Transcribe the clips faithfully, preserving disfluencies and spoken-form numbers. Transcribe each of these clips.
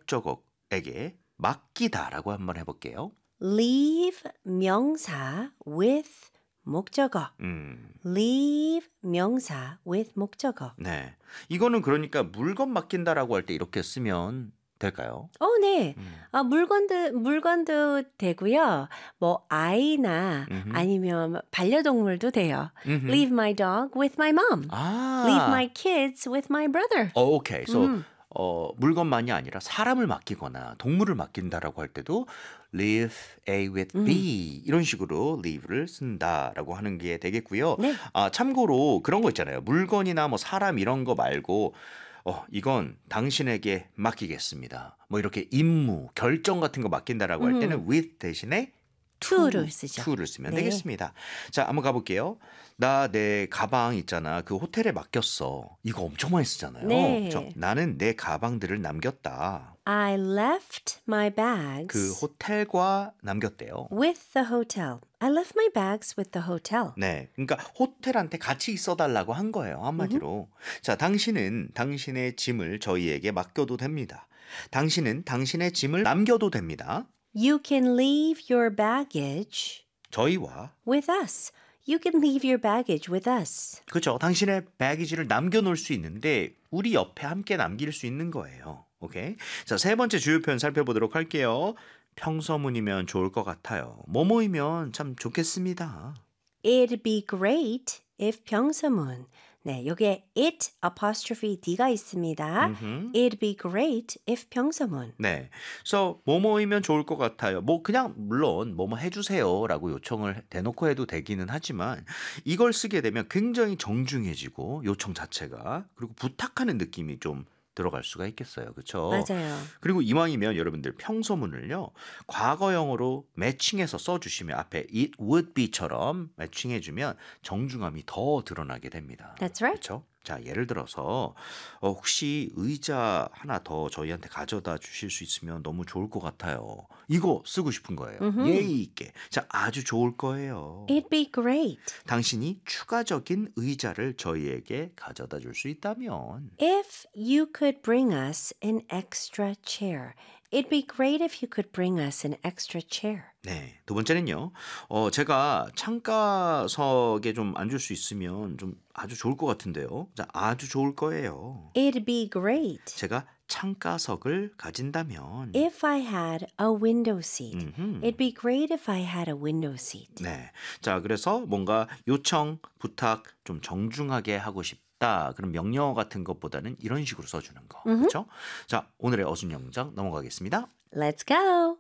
목적어에게 맡기다라고 한번 해볼게요. leave 명사 with 목적어. 음, leave 명사 with 목적어. 네. 이거는 그러니까 물건 맡긴다라고 할 때 이렇게 쓰면 될까요? 어, 네. 음. 아, 물건도 물건도 되고요. 뭐 아이나 음흠. 아니면 반려동물도 돼요. 음흠. Leave my dog with my mom. 아. Leave my kids with my brother. 어, 오케이. So, 음. 어, 물건만이 아니라 사람을 맡기거나 동물을 맡긴다라고 할 때도 leave A with B 이런 식으로 leave를 쓴다라고 하는 게 되겠고요. 네. 아, 참고로 그런 거 있잖아요. 물건이나 뭐 사람 이런 거 말고 어, 이건 당신에게 맡기겠습니다. 뭐 이렇게 임무, 결정 같은 거 맡긴다라고 할 때는 with 대신에 to를 쓰죠. to를 쓰면 네. 되겠습니다. 자, 한번 가볼게요. 나 내 가방 있잖아. 그 호텔에 맡겼어. 이거 엄청 많이 쓰잖아요. 네. 그렇죠? 나는 내 가방들을 남겼다. I left my bags 그 호텔과 남겼대요. with the hotel. I left my bags with the hotel. 네, 그러니까 호텔한테 같이 있어달라고 한 거예요. 한마디로. 자, 당신은 당신의 짐을 저희에게 맡겨도 됩니다. 당신은 당신의 짐을 남겨도 됩니다. You can leave your baggage 저희와 with us. You can leave your baggage with us. 그렇죠. 당신의 배기지를 남겨놓을 수 있는데 우리 옆에 함께 남길 수 있는 거예요. 오케이. 자, 세 번째 주요 표현 살펴보도록 할게요. 평서문이면 좋을 것 같아요. 뭐뭐이면 참 좋겠습니다. It'd be great if 평서문. 네, 여기에 it apostrophe d가 있습니다. 음흠. It'd be great if 평서문. 네. 그래서 뭐뭐이면 좋을 것 같아요. 뭐 그냥 물론 뭐뭐 해주세요라고 요청을 대놓고 해도 되기는 하지만 이걸 쓰게 되면 굉장히 정중해지고 요청 자체가 그리고 부탁하는 느낌이 좀 들어갈 수가 있겠어요. 그렇죠? 맞아요. 그리고 이왕이면 여러분들 평서문을요. 과거형으로 매칭해서 써주시면 앞에 it would be처럼 매칭해주면 정중함이 더 드러나게 됩니다. That's right. 그렇죠? 자, 예를 들어서 어, 혹시 의자 하나 더 저희한테 가져다 주실 수 있으면 너무 좋을 것 같아요. 이거 쓰고 싶은 거예요. 음흠. 예의 있게. 자, 아주 좋을 거예요. It'd be great 당신이 추가적인 의자를 저희에게 가져다 줄 수 있다면 if you could bring us an extra chair. It'd be great if you could bring us an extra chair. 네, 두 번째는요. 어, 제가 창가석에 좀 앉을 수 있으면 좀 아주 좋을 것 같은데요. 자, 아주 좋을 거예요. It'd be great 제가 창가석을 가진다면 if I had a window seat. 음흠. It'd be great if I had a window seat. 네. 자, 그래서 뭔가 요청, 부탁 좀 정중하게 하고 싶다. 그런 명령어 같은 것보다는 이런 식으로 써주는 거. 그렇죠? 자, 오늘의 어순 영장 넘어가겠습니다. Let's go.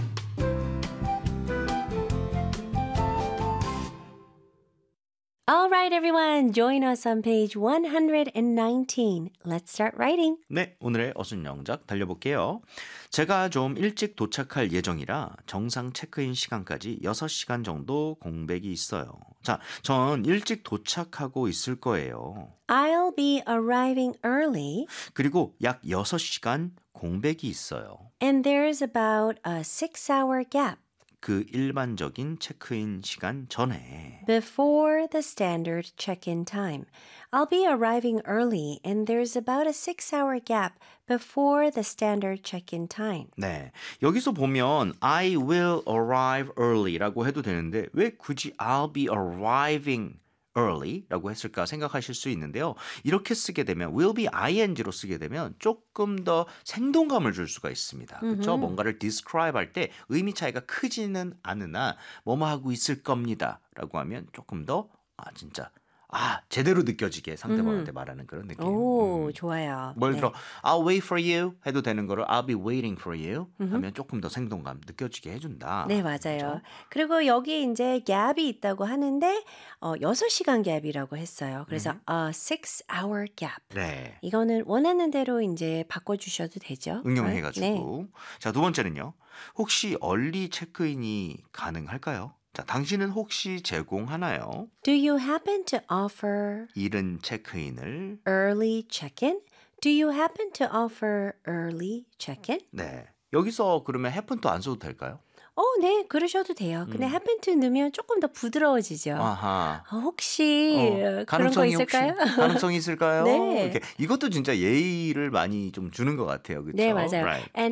All right, everyone. Join us on page one nineteen. Let's start writing. 네, 오늘의 어순 영작 달려볼게요. 제가 좀 일찍 도착할 예정이라 정상 체크인 시간까지 여섯 시간 정도 공백이 있어요. 자, 전 일찍 도착하고 있을 거예요. I'll be arriving early, 그리고 약 여섯 시간 공백이 있어요. and there's about a six-hour gap 그 일반적인 체크인 시간 전에. before the standard check-in time. I'll be arriving early, and there's about a six-hour gap before the standard check-in time. 네, 여기서 보면 I will arrive early라고 해도 되는데 왜 굳이 I'll be arriving early라고 했을까 생각하실 수 있는데요. 이렇게 쓰게 되면 will be ing로 쓰게 되면 조금 더 생동감을 줄 수가 있습니다. 그렇죠? 뭔가를 describe 할 때 의미 차이가 크지는 않으나 뭐뭐 하고 있을 겁니다라고 하면 조금 더 아 진짜 아 제대로 느껴지게 상대방한테 말하는 그런 느낌. 오, 음. 좋아요. 뭘 네. 들어 I'll wait for you 해도 되는 거를 I'll be waiting for you 하면 조금 더 생동감 느껴지게 해준다. 네, 맞아요. 그렇죠? 그리고 여기 이제 갭이 있다고 하는데 어, 여섯 시간 갭이라고 했어요. 그래서 a six-hour gap. 네. 이거는 원하는 대로 이제 바꿔주셔도 되죠. 응용해가지고. 네. 자, 두 번째는요. 혹시 얼리 체크인이 가능할까요? 자, 당신은 혹시 제공하나요? Do you happen to offer 이른 체크인을. early check-in? Do you happen to offer early check-in? 네. 여기서 그러면 happen to 안 써도 될까요? 어, 네, 그러셔도 돼요. 근데 happen to 넣으면 조금 더 부드러워지죠. 아하. 어, 혹시 어, 그런 거 가능성이 있을까요? 혹시 가능성이 있을까요? 네. 이렇게. 이것도 진짜 예의를 많이 좀 주는 것 같아요. 그렇죠? 네, 맞아요. Right. And